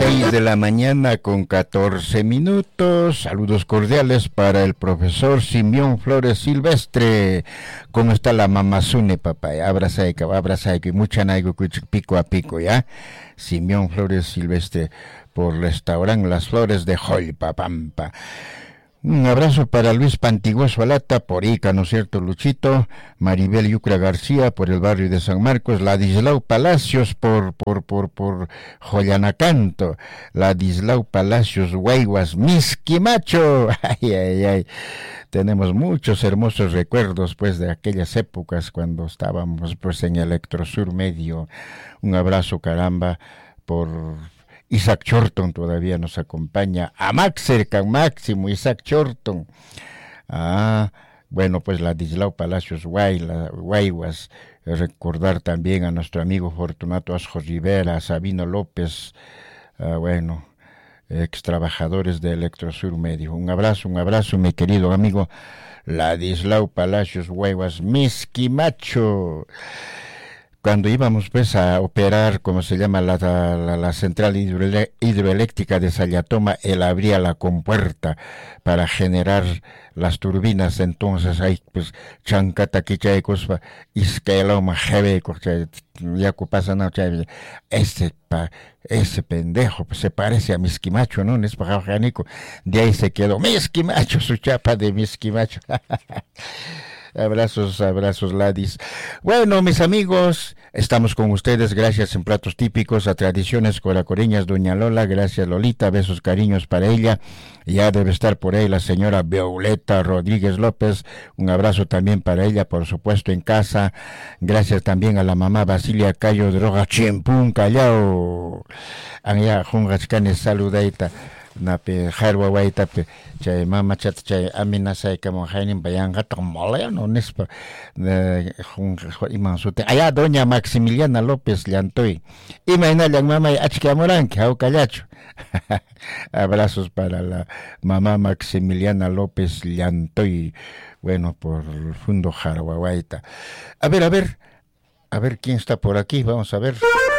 6 de la mañana con 14 minutos. Saludos cordiales para el profesor Simeón Flores Silvestre. ¿Cómo está la mamazune, papá? Abraza y mucha naigo pico a pico, ¿ya? Simeón Flores Silvestre por restaurante Las Flores de Jolpapampa. Un abrazo para Luis Pantiguoso Alata, por Ica, ¿no es cierto, Luchito? Maribel Yucra García, por el barrio de San Marcos. Ladislau Palacios, por Joyanacanto. Ladislau Palacios, Guayguas, Misquimacho. Ay. Tenemos muchos hermosos recuerdos, pues, de aquellas épocas cuando estábamos, pues, en Electrosur Medio. Un abrazo, caramba, por... Isaac Chorton todavía nos acompaña. A Max cerca, máximo, Isaac Chorton. Bueno, pues Ladislau Palacios Guayguas. Recordar también a nuestro amigo Fortunato Asjos Rivera, a Sabino López, ex trabajadores de Electrosur Medio. Un abrazo, mi querido amigo Ladislau Palacios Guayguas, Misquimacho. Cuando íbamos, pues, a operar, como se llama, la central hidroeléctrica de Sayatoma, él abría la compuerta para generar las turbinas. Entonces ahí, pues, chancata quichai cospa, iscaeloma jebe, ya pasa no, ese pendejo, pues, se parece a Misquimacho, ¿no? Es pajajanico. De ahí se quedó Misquimacho, su chapa de Misquimacho. Abrazos, Ladis. Bueno, mis amigos, estamos con ustedes, gracias en Platos Típicos, a Tradiciones Coracoreñas, doña Lola, gracias Lolita, besos, cariños para ella. Ya debe estar por ahí la señora Violeta Rodríguez López, un abrazo también para ella, por supuesto, en casa. Gracias también a la mamá Basilia Cayo Droga Chimpún Callao. Anya Jungachcanes Saludaita. Nape harwa waitape chay mama chat chay amina sai kamo hainin bayanga tomolea no nespa iman sute allá doña Maximiliana López Llantoy imagina la mama achkamoranque au callacho. Abrazos para la mamá Maximiliana López Llantoy, bueno, por el Fundo Jarhuahuaita. A ver quién está por aquí, vamos a ver.